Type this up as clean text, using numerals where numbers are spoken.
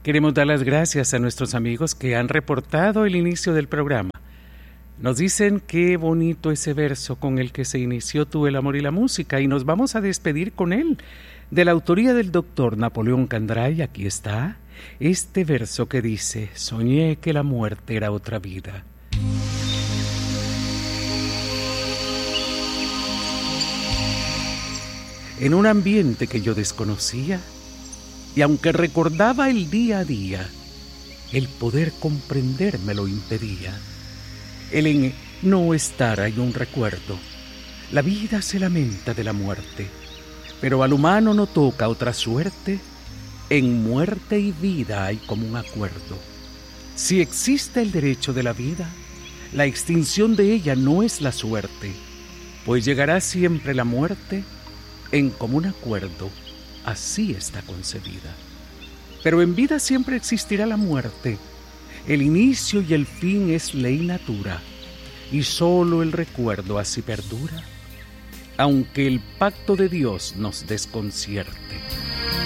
Queremos dar las gracias a nuestros amigos que han reportado el inicio del programa. Nos dicen qué bonito ese verso con el que se inició Tú, el amor y la música, y nos vamos a despedir con él. De la autoría del doctor Napoleón Candray, aquí está este verso que dice: soñé que la muerte era otra vida. En un ambiente que yo desconocía, y aunque recordaba el día a día, el poder comprender me lo impedía. En no estar hay un recuerdo. La vida se lamenta de la muerte, pero al humano no toca otra suerte. En muerte y vida hay como un acuerdo. Si existe el derecho de la vida, la extinción de ella no es la suerte, pues llegará siempre la muerte en común acuerdo. Así está concebida. Pero en vida siempre existirá la muerte. El inicio y el fin es ley natura, y solo el recuerdo así perdura, aunque el pacto de Dios nos desconcierte.